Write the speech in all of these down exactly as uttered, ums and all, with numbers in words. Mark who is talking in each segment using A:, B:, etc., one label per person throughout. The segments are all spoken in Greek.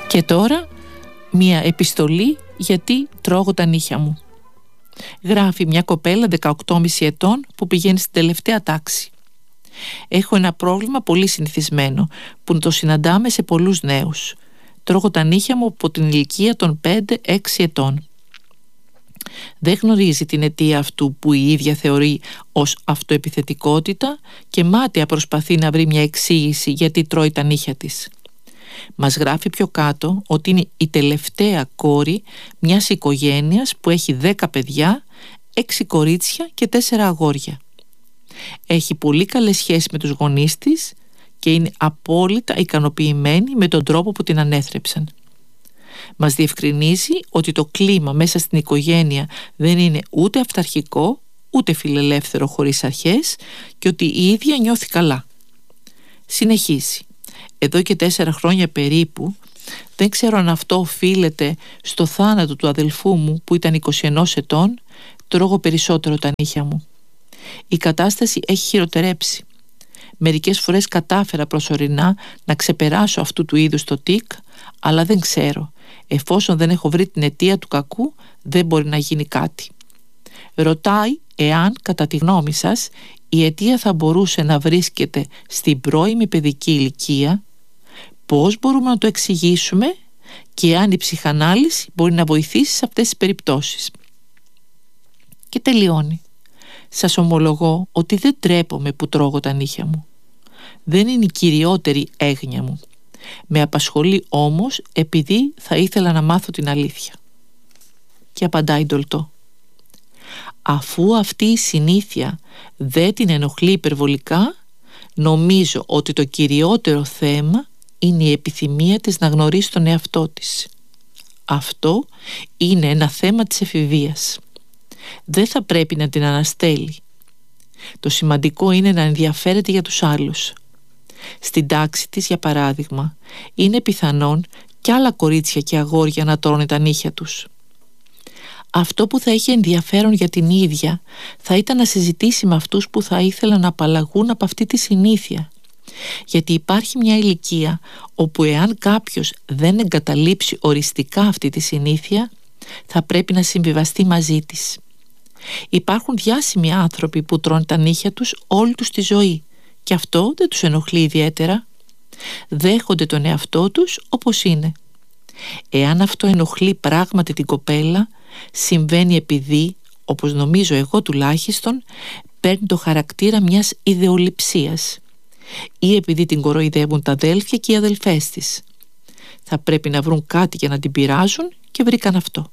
A: Και τώρα μία επιστολή γιατί τρώγω τα νύχια μου. Γράφει μια κοπέλα δεκαοκτώ και μισό ετών που πηγαίνει στην τελευταία τάξη. Έχω ένα πρόβλημα πολύ συνηθισμένο που το συναντάμε σε πολλούς νέους. Τρώγω τα νύχια μου από την ηλικία των πέντε έξι ετών. Δεν γνωρίζει την αιτία αυτού που η ίδια θεωρεί ως αυτοεπιθετικότητα και μάταια προσπαθεί να βρει μια εξήγηση γιατί τρώει τα νύχια της. Μας γράφει πιο κάτω ότι είναι η τελευταία κόρη μιας οικογένειας που έχει δέκα παιδιά, έξι κορίτσια και τέσσερα αγόρια. Έχει πολύ καλές σχέσεις με τους γονείς της και είναι απόλυτα ικανοποιημένη με τον τρόπο που την ανέθρεψαν. Μας διευκρινίζει ότι το κλίμα μέσα στην οικογένεια δεν είναι ούτε αυταρχικό, ούτε φιλελεύθερο χωρίς αρχές και ότι η ίδια νιώθει καλά. Συνεχίζει. Εδώ και τέσσερα χρόνια περίπου, δεν ξέρω αν αυτό οφείλεται στο θάνατο του αδελφού μου που ήταν είκοσι ένα ετών, τρώγω περισσότερο τα νύχια μου. Η κατάσταση έχει χειροτερέψει. Μερικές φορές κατάφερα προσωρινά να ξεπεράσω αυτού του είδους το τικ, αλλά δεν ξέρω. Εφόσον δεν έχω βρει την αιτία του κακού, δεν μπορεί να γίνει κάτι. Ρωτάει εάν, κατά τη γνώμη σας, η αιτία θα μπορούσε να βρίσκεται στην πρώιμη παιδική ηλικία, πώς μπορούμε να το εξηγήσουμε και αν η ψυχανάλυση μπορεί να βοηθήσει σε αυτές τις περιπτώσεις. Και τελειώνει. Σας ομολογώ ότι δεν τρέπομαι που τρώγω τα νύχια μου. Δεν είναι η κυριότερη έγνοια μου. Με απασχολεί όμως επειδή θα ήθελα να μάθω την αλήθεια. Και απαντάει ντολτό. Αφού αυτή η συνήθεια δεν την ενοχλεί υπερβολικά, νομίζω ότι το κυριότερο θέμα είναι η επιθυμία της να γνωρίσει τον εαυτό της. Αυτό είναι ένα θέμα της εφηβείας. Δεν θα πρέπει να την αναστέλει. Το σημαντικό είναι να ενδιαφέρεται για τους άλλους. Στην τάξη της, για παράδειγμα, είναι πιθανόν κι άλλα κορίτσια και αγόρια να τρώνε τα νύχια τους. Αυτό που θα είχε ενδιαφέρον για την ίδια θα ήταν να συζητήσει με αυτούς που θα ήθελαν να απαλλαγούν από αυτή τη συνήθεια. Γιατί υπάρχει μια ηλικία όπου εάν κάποιος δεν εγκαταλείψει οριστικά αυτή τη συνήθεια, θα πρέπει να συμβιβαστεί μαζί της. Υπάρχουν διάσημοι άνθρωποι που τρώνε τα νύχια τους όλη τους τη ζωή και αυτό δεν τους ενοχλεί ιδιαίτερα. Δέχονται τον εαυτό τους όπως είναι. Εάν αυτό ενοχλεί πράγματι την κοπέλα, συμβαίνει επειδή, όπως νομίζω εγώ τουλάχιστον, παίρνει το χαρακτήρα μιας ιδεολειψίας ή επειδή την κοροϊδεύουν τα αδέλφια και οι αδελφές της. Θα πρέπει να βρουν κάτι για να την πειράζουν και βρήκαν αυτό.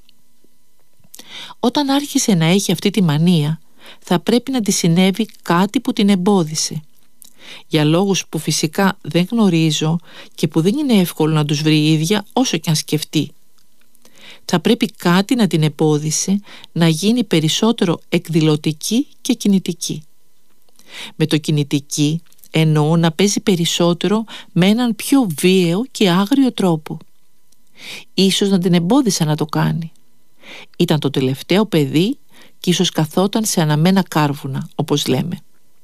A: Όταν άρχισε να έχει αυτή τη μανία, θα πρέπει να τη συνέβη κάτι που την εμπόδισε. Για λόγους που φυσικά δεν γνωρίζω και που δεν είναι εύκολο να τους βρει η ίδια όσο και αν σκεφτεί. Θα πρέπει κάτι να την εμπόδισε να γίνει περισσότερο εκδηλωτική και κινητική. Με το κινητική εννοώ να παίζει περισσότερο με έναν πιο βίαιο και άγριο τρόπο. Ίσως να την εμπόδισα να το κάνει. Ήταν το τελευταίο παιδί και ίσως καθόταν σε αναμένα κάρβουνα, όπως λέμε.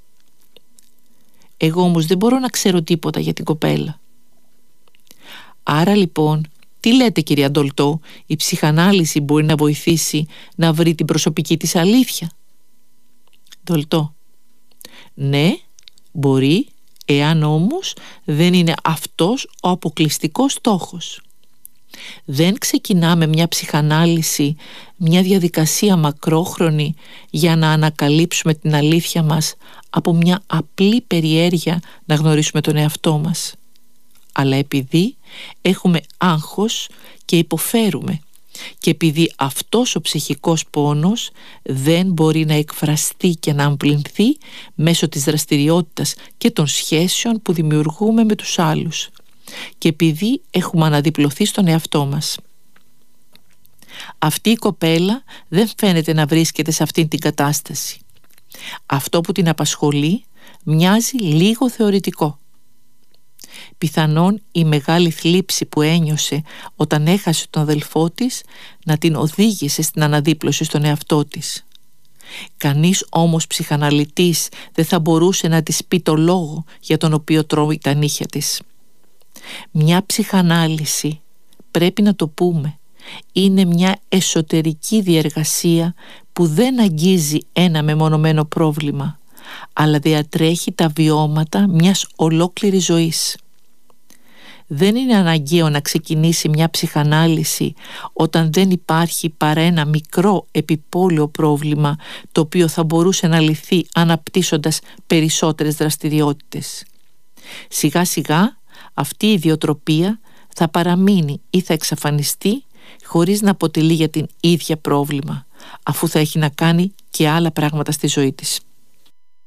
A: Εγώ όμως δεν μπορώ να ξέρω τίποτα για την κοπέλα. Άρα λοιπόν, τι λέτε κυρία Ντολτό, η ψυχανάλυση μπορεί να βοηθήσει να βρει την προσωπική της αλήθεια? Ντολτό. Ναι, μπορεί, εάν όμως δεν είναι αυτός ο αποκλειστικός στόχος. Δεν ξεκινάμε μια ψυχανάλυση, μια διαδικασία μακρόχρονη για να ανακαλύψουμε την αλήθεια μας από μια απλή περιέργεια να γνωρίσουμε τον εαυτό μας. Αλλά επειδή έχουμε άγχος και υποφέρουμε και επειδή αυτός ο ψυχικός πόνος δεν μπορεί να εκφραστεί και να αμπλυνθεί μέσω της δραστηριότητας και των σχέσεων που δημιουργούμε με τους άλλους και επειδή έχουμε αναδιπλωθεί στον εαυτό μας. Αυτή η κοπέλα δεν φαίνεται να βρίσκεται σε αυτήν την κατάσταση. Αυτό που την απασχολεί μοιάζει λίγο θεωρητικό. Πιθανόν η μεγάλη θλίψη που ένιωσε όταν έχασε τον αδελφό της να την οδήγησε στην αναδίπλωση στον εαυτό της. Κανείς όμως ψυχαναλυτής δεν θα μπορούσε να της πει το λόγο για τον οποίο τρώει τα νύχια της. Μια ψυχανάλυση, πρέπει να το πούμε, είναι μια εσωτερική διεργασία που δεν αγγίζει ένα μεμονωμένο πρόβλημα, αλλά διατρέχει τα βιώματα μιας ολόκληρης ζωής. Δεν είναι αναγκαίο να ξεκινήσει μια ψυχανάλυση όταν δεν υπάρχει παρά ένα μικρό επιπόλαιο πρόβλημα, το οποίο θα μπορούσε να λυθεί αναπτύσσοντας περισσότερες δραστηριότητες. Σιγά σιγά αυτή η ιδιοτροπία θα παραμείνει ή θα εξαφανιστεί χωρίς να αποτελεί για την ίδια πρόβλημα, αφού θα έχει να κάνει και άλλα πράγματα στη ζωή της.